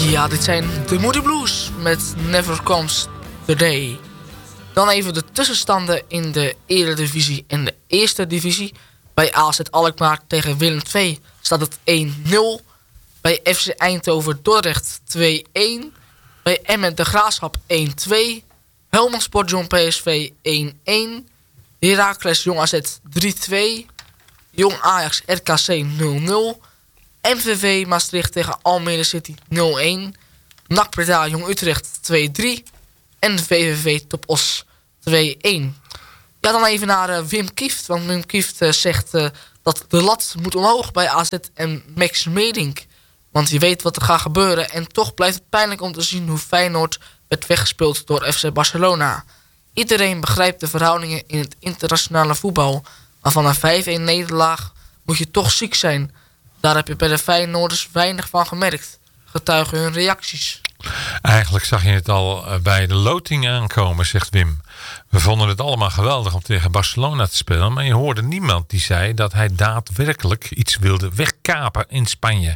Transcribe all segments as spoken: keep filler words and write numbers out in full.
Ja, dit zijn de Moody Blues met Never Comes the Day. Dan even de tussenstanden in de Eredivisie en de Eerste Divisie. Bij A Z Alkmaar tegen Willem twee staat het één nul. Bij F C Eindhoven Dordrecht twee-een. Bij Emmen de Graafschap één twee. Helmond Sport Jong P S V één-een. Heracles Jong A Z drie-twee. Jong Ajax R K C nul nul. M V V Maastricht tegen Almere City nul-een. N A C Breda Jong Utrecht twee-drie. En V V V Top Os twee-een. Ja, dan even naar uh, Wim Kieft. Want Wim Kieft uh, zegt uh, dat de lat moet omhoog bij A Z en Max Meerdink. Want je weet wat er gaat gebeuren. En toch blijft het pijnlijk om te zien hoe Feyenoord werd weggespeeld door F C Barcelona. Iedereen begrijpt de verhoudingen in het internationale voetbal. Maar van een vijf-een nederlaag moet je toch ziek zijn. Daar heb je bij de Feyenoorders weinig van gemerkt. Getuigen hun reacties. Eigenlijk zag je het al bij de loting aankomen, zegt Wim. We vonden het allemaal geweldig om tegen Barcelona te spelen. Maar je hoorde niemand die zei dat hij daadwerkelijk iets wilde wegkapen in Spanje.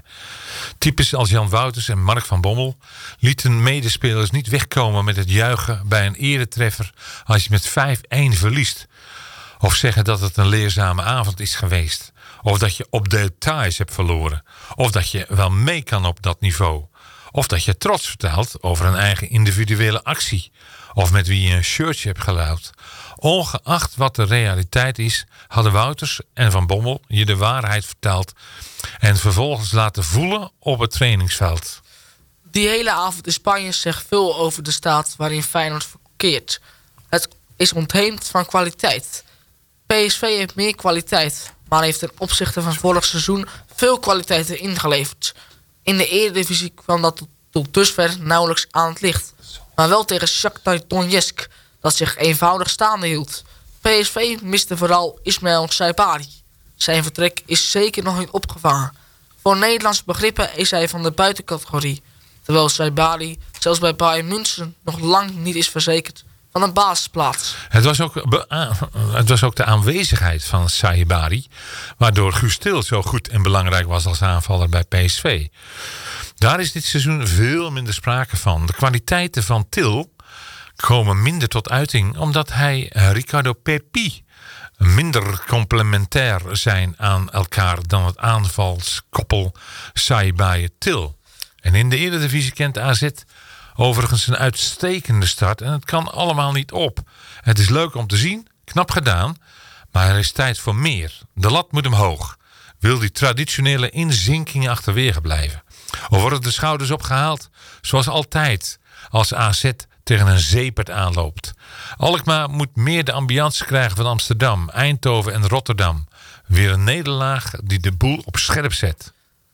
Types als Jan Wouters en Mark van Bommel lieten medespelers niet wegkomen met het juichen bij een eretreffer als je met vijf-een verliest. Of zeggen dat het een leerzame avond is geweest. Of dat je op details hebt verloren. Of dat je wel mee kan op dat niveau. Of dat je trots vertelt over een eigen individuele actie. Of met wie je een shirtje hebt geluid. Ongeacht wat de realiteit is, hadden Wouters en Van Bommel je de waarheid verteld. En vervolgens laten voelen op het trainingsveld. Die hele avond in Spanje zegt veel over de staat waarin Feyenoord verkeert. Het is ontheemd van kwaliteit. P S V heeft meer kwaliteit, maar heeft ten opzichte van vorig seizoen veel kwaliteiten ingeleverd. In de Eredivisie kwam dat tot, tot dusver nauwelijks aan het licht. Maar wel tegen Shakhtar Donetsk, dat zich eenvoudig staande hield. P S V miste vooral Ismail Saibari. Zijn vertrek is zeker nog niet opgevangen. Voor Nederlandse begrippen is hij van de buitencategorie. Terwijl Saibari zelfs bij Bayern München nog lang niet is verzekerd van een basisplaats. Het was ook, het was ook de aanwezigheid van Saibari, waardoor Guus Til zo goed en belangrijk was als aanvaller bij P S V. Daar is dit seizoen veel minder sprake van. De kwaliteiten van Til komen minder tot uiting, omdat hij Ricardo Pepi minder complementair zijn aan elkaar dan het aanvalskoppel Saibari-Til. En in de Eredivisie kent A Z overigens een uitstekende start en het kan allemaal niet op. Het is leuk om te zien, knap gedaan, maar er is tijd voor meer. De lat moet omhoog. Wil die traditionele inzinkingen achterwege blijven? Of worden de schouders opgehaald, zoals altijd, als A Z tegen een zeepert aanloopt? Alkmaar moet meer de ambiance krijgen van Amsterdam, Eindhoven en Rotterdam. Weer een nederlaag die de boel op scherp zet.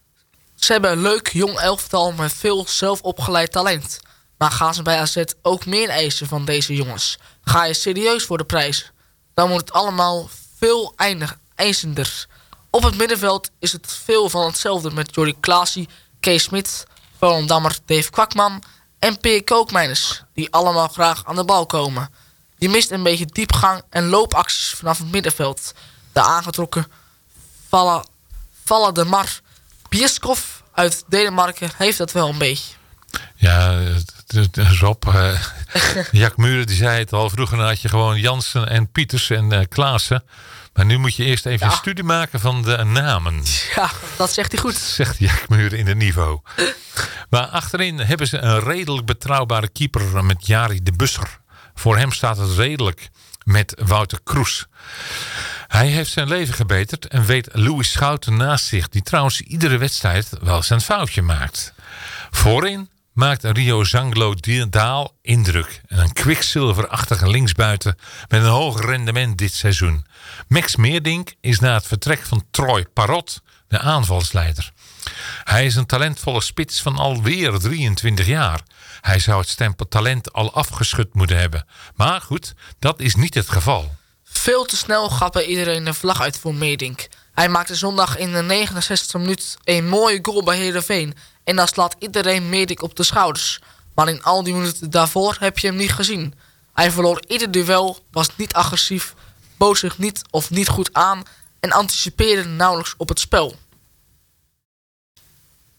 Ze hebben een leuk jong elftal met veel zelfopgeleid talent. Maar gaan ze bij A Z ook meer eisen van deze jongens? Ga je serieus voor de prijs? Dan moet het allemaal veel eindig, eisender. Op het middenveld is het veel van hetzelfde met Jordi Klaasie, Kees Smit, Volendammer Dave Kwakman en Peer Kookmeiners, die allemaal graag aan de bal komen. Je mist een beetje diepgang en loopacties vanaf het middenveld. De aangetrokken Vallen de Mar Bieskov uit Denemarken heeft dat wel een beetje. Ja, Rob, uh, Jack Muren die zei het al. Vroeger had je gewoon Jansen en Pieters en uh, Klaassen. Maar nu moet je eerst even ja. een studie maken van de namen. Ja, dat zegt hij goed. Zegt Jack Muren in het niveau. Maar achterin hebben ze een redelijk betrouwbare keeper met Jari de Busser. Voor hem staat het redelijk met Wouter Kroes. Hij heeft zijn leven gebeterd en weet Louis Schouten naast zich, die trouwens iedere wedstrijd wel zijn foutje maakt. Voorin maakt Rio Zanglo Daal indruk. En een kwikzilverachtige linksbuiten met een hoog rendement dit seizoen. Max Meerdink is na het vertrek van Troy Parrot de aanvalsleider. Hij is een talentvolle spits van alweer drieëntwintig jaar. Hij zou het stempel talent al afgeschud moeten hebben. Maar goed, dat is niet het geval. Veel te snel gaat bij iedereen de vlag uit voor Meerdink. Hij maakte zondag in de negenenzestigste minuut een mooie goal bij Heerenveen. En dan slaat iedereen Meerdink op de schouders. Maar in al die minuten daarvoor heb je hem niet gezien. Hij verloor ieder duel, was niet agressief, bood zich niet of niet goed aan en anticipeerde nauwelijks op het spel.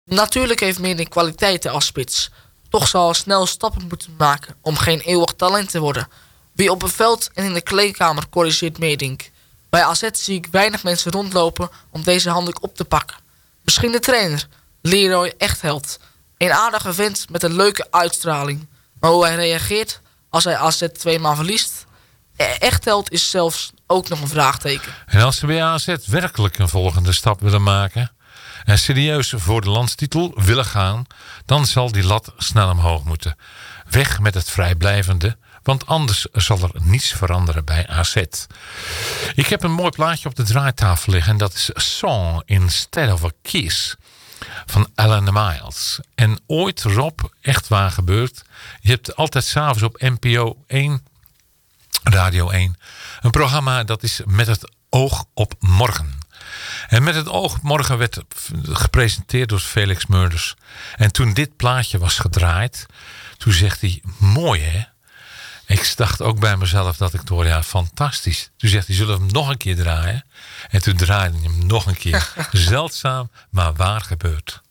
Natuurlijk heeft Meerdink kwaliteiten als spits. Toch zal hij snel stappen moeten maken om geen eeuwig talent te worden. Wie op het veld en in de kleedkamer corrigeert Meerdink. Bij A Z zie ik weinig mensen rondlopen om deze handdoek op te pakken. Misschien de trainer, Leroy Echtheld. Een aardige vent met een leuke uitstraling. Maar hoe hij reageert als hij A Z tweemaal verliest... Echtheld is zelfs ook nog een vraagteken. En als ze bij A Z werkelijk een volgende stap willen maken... en serieus voor de landstitel willen gaan... dan zal die lat snel omhoog moeten. Weg met het vrijblijvende... want anders zal er niets veranderen bij A Z. Ik heb een mooi plaatje op de draaitafel liggen... en dat is Song Instead of a Kiss... van Alan Miles. En ooit, Rob, echt waar gebeurd... je hebt altijd s'avonds op N P O één... Radio één... een programma dat is Met het oog op morgen... En Met het oog op morgen werd gepresenteerd door Felix Murders. En toen dit plaatje was gedraaid... toen zegt hij, mooi hè? Ik dacht ook bij mezelf dat ik door, ja, fantastisch. Toen zegt hij, zullen we hem nog een keer draaien? En toen draaide hij hem nog een keer. Zeldzaam, maar waar gebeurd.